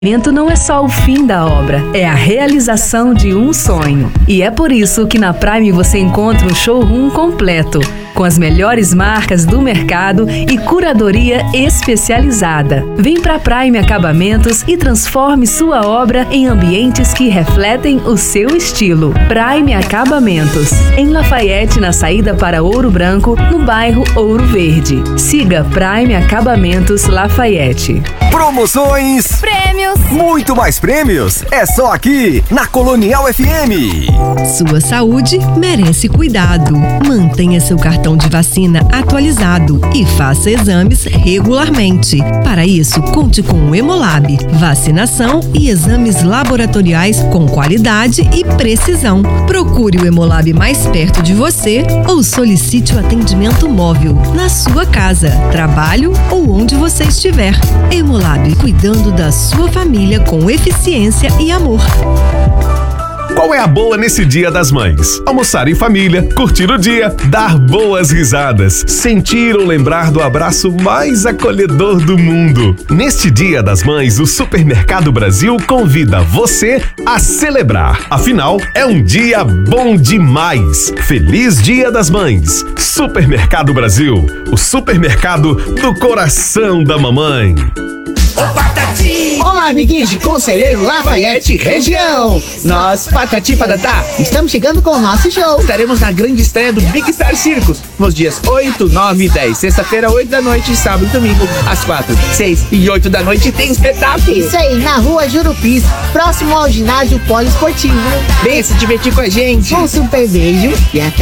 Não é só o fim da obra, é a realização de um sonho. E é por isso que na Prime você encontra um showroom completo, com as melhores marcas do mercado e curadoria especializada. Vem para Prime Acabamentos e transforme sua obra em ambientes que refletem o seu estilo. Prime Acabamentos, em Lafayette, na saída para Ouro Branco, no bairro Ouro Verde. Siga Prime Acabamentos Lafayette. Promoções, prêmios, muito mais prêmios, é só aqui na Colonial FM. Sua saúde merece cuidado. Mantenha seu cartão de vacina atualizado e faça exames regularmente. Para isso, conte com o Hemolab, vacinação e exames laboratoriais com qualidade e precisão. Procure o Hemolab mais perto de você ou solicite o atendimento móvel na sua casa, trabalho ou onde você estiver. Hemolab, cuidando da sua família com eficiência e amor. Qual é a boa nesse Dia das Mães? Almoçar em família, curtir o dia, dar boas risadas, sentir ou lembrar do abraço mais acolhedor do mundo. Neste Dia das Mães, o Supermercado Brasil convida você a celebrar. Afinal, é um dia bom demais. Feliz Dia das Mães. Supermercado Brasil, o supermercado do coração da mamãe. Olá, amiguinhos de Conselheiro Lafayette região. Nós, Patati Patatá, estamos chegando com o nosso show. Estaremos na grande estreia do Big Star Circus nos dias 8, 9 e 10. Sexta-feira, 8 da noite, sábado e domingo, às 4, 6 e 8 da noite tem espetáculo. Isso aí, na rua Jurupis, próximo ao ginásio poliesportivo. Venha se divertir com a gente. Um super beijo e até